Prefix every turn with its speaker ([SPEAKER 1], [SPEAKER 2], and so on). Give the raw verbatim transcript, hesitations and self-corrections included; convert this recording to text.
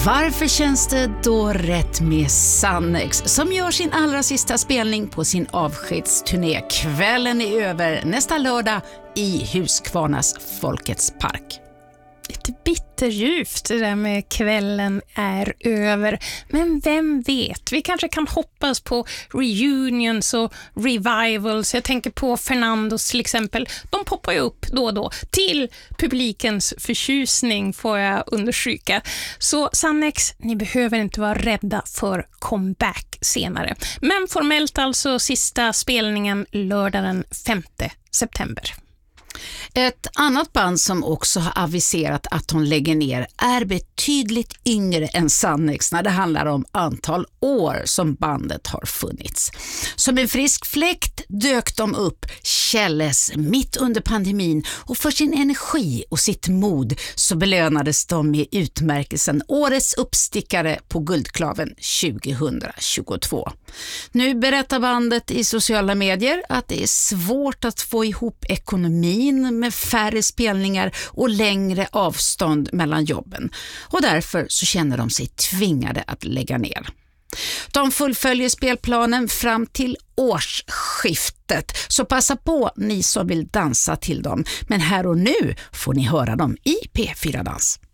[SPEAKER 1] Varför känns det då rätt med Sannex som gör sin allra sista spelning på sin avskedsturné? Kvällen är över nästa lördag i Huskvarnas Folkets park.
[SPEAKER 2] Lite bitterljuvt det där med kvällen är över. Men vem vet, vi kanske kan hoppas på reunions och revivals. Jag tänker på Fernandos till exempel. De poppar ju upp då och då till publikens förtjusning, får jag understryka. Så Sannex, ni behöver inte vara rädda för comeback senare. Men formellt alltså sista spelningen lördag den femte september.
[SPEAKER 1] Ett annat band som också har aviserat att hon lägger ner är betydligt yngre än Sannex när det handlar om antal år som bandet har funnits. Som en frisk fläkt dök de upp Källes mitt under pandemin, och för sin energi och sitt mod så belönades de med utmärkelsen Årets uppstickare på Guldklaven tjugohundratjugotvå. Nu berättar bandet i sociala medier att det är svårt att få ihop ekonomin med färre spelningar och längre avstånd mellan jobben, och därför så känner de sig tvingade att lägga ner. De fullföljer spelplanen fram till årsskiftet, så passa på ni som vill dansa till dem. Men här och nu får ni höra dem i P fyra Dans.